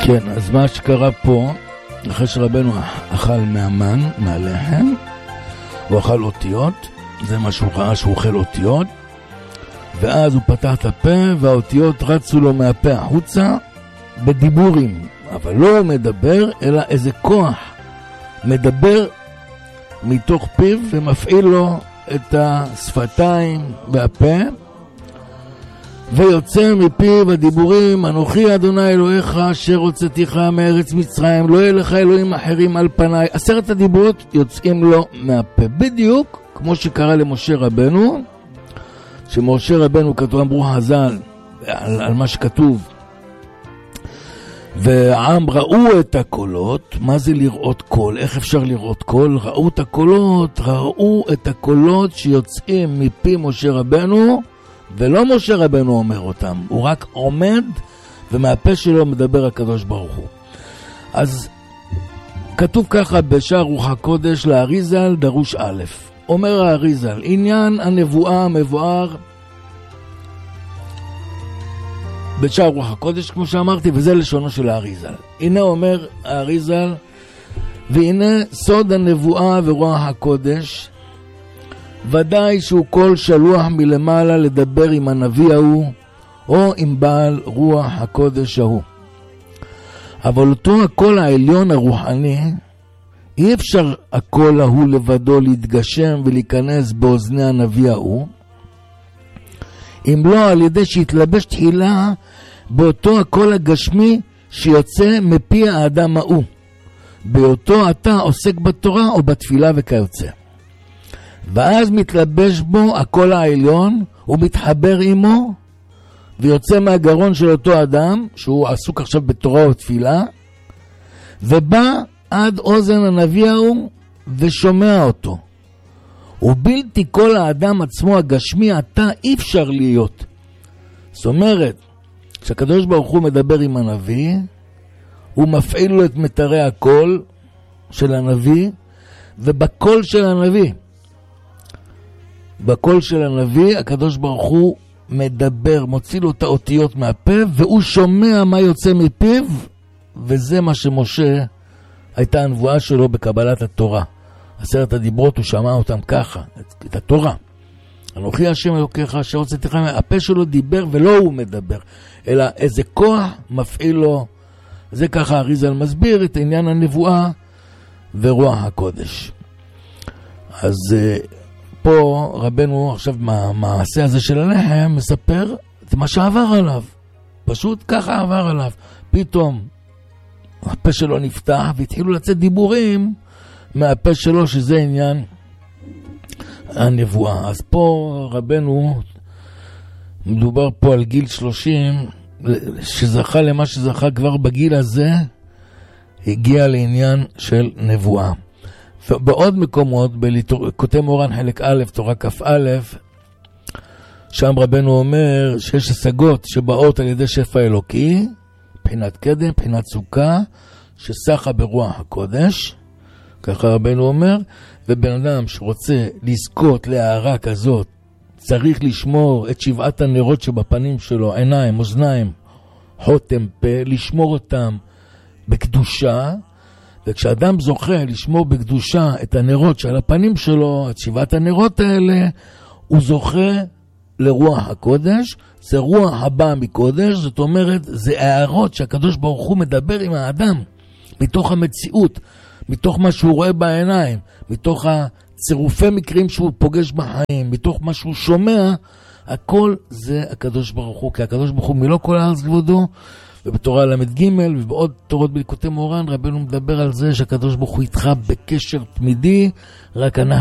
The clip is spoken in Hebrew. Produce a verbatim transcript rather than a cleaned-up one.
כן, אז מה שקרה פה, אחרי שרבנו אכל מהמן, מהלחם, הוא אכל אותיות, זה מה שהוא ראה שהוא אוכל אותיות, ואז הוא פתח את הפה והאותיות רצו לו מהפה החוצה בדיבורים, אבל לא מדבר אלא איזה כוח מדבר מתוך פיו ומפעיל לו את השפתיים והפה, ויוצא מפיו הדיבורים, אנוכי אדוני אלוהיך אשר הוצאתיך מארץ מצרים, לא יהיה לך אלוהים אחרים על פניי. עשרת הדיברות יוצאים לו מהפה, בדיוק כמו שקרה למשה רבנו, שמשה רבנו כתוב, אמרו חז"ל על, על מה שכתוב, והעם ראו את הקולות. מה זה לראות קול? איך אפשר לראות קול? ראו את הקולות, ראו את הקולות שיוצאים מפי משה רבנו, ולא משה רבנו אומר אותם, הוא רק עומד ומהפה שלו מדבר הקדוש ברוך הוא. אז כתוב ככה בשער רוח הקודש לאריזל דרוש א', אומר האריזל, עניין הנבואה המבואר בשער רוח הקודש כמו שאמרתי, וזה לשונו של האריזל. הנה אומר האריזל, והנה סוד הנבואה ורוח הקודש, ודאי שהוא כל שלוח מלמעלה לדבר עם הנביא ההוא או עם בעל רוח הקודש ההוא, אבל אותו הקול העליון הרוחני אי אפשר הקול ההוא לבדו להתגשם ולהיכנס באוזני הנביא ההוא, אם לא על ידי שהתלבש תחילה באותו הקול הגשמי שיוצא מפי האדם ההוא, באותו אתה עוסק בתורה או בתפילה וכיוצא, ואז מתלבש בו הקול העליון, הוא מתחבר עמו ויוצא מהגרון של אותו אדם שהוא עסוק עכשיו בתורה או תפילה, ובא עד אוזן הנביא ההוא ושומע אותו. ובלתי כל האדם עצמו הגשמי אתה אי אפשר להיות. זאת אומרת, כשהקדוש ברוך הוא מדבר עם הנביא, הוא מפעיל לו את מטרי הקול של הנביא, ובקול של הנביא בקול של הנביא הקדוש ברוך הוא מדבר, מוציא לו את האותיות מהפה, והוא שומע מה יוצא מפיו, וזה מה שמשה הייתה הנבואה שלו בקבלת התורה. עשרת הדיברות הוא שמע אותם ככה, את, את התורה. אנוכי השם אלוקיך אשר הוצאתיך, הפה שלו דיבר ולא הוא מדבר, אלא איזה כוח מפעיל לו. זה ככה אריזל מסביר את עניין הנבואה ורוח הקודש. אז פה רבנו עכשיו מהמעשה הזה של הלחם מספר את מה שעבר עליו, פשוט ככה עבר עליו. פתאום הפה שלו נפתח והתחילו לצאת דיבורים מהפה שלו, שזה עניין הנבואה. אז פה רבנו מדובר פה על גיל שלושים, שזכה למה שזכה כבר בגיל הזה, הגיע לעניין של נבואה. ובעוד מקומות, בכותב מורן חלק א', תורה כף א', שם רבנו אומר שיש השגות שבאות על ידי שפע אלוקי, בחינת קדם, בחינת סוכה, שסחה ברוח הקודש, ככה רבנו אומר, ובן אדם שרוצה לזכות להערה כזאת, צריך לשמור את שבעת הנרות שבפנים שלו, עיניים, אוזניים, חותם פה, לשמור אותם בקדושה, וכשאדם זוכה לשמור בקדושה את הנרות שעל הפנים שלו, את שבעת הנרות האלה, הוא זוכה לרוח הקודש. זה רוח הבא מקודש, זאת אומרת, זה הערות שהקדוש ברוך הוא מדבר עם האדם, מתוך המציאות, מתוך מה שהוא רואה בעיניים, מתוך הצירופי מקרים שהוא פוגש בחיים, מתוך מה שהוא שומע, הכל זה הקדוש ברוך הוא, כי הקדוש ברוך הוא מלא כל הארץ כבודו. ובתורה למד ג' ובעוד תורות בליקוטי מורן רבנו מדבר על זה שהקדוש ברוך הוא איתך בקשר תמידי, רק אנחנו